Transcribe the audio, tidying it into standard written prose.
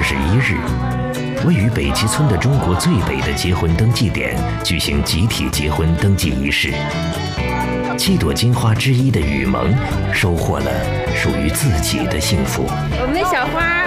1日，位于北齐村的中国最北的结婚登记点举行集体结婚登记仪式。7朵金花之一的雨萌收获了属于自己的幸福。 我们的小花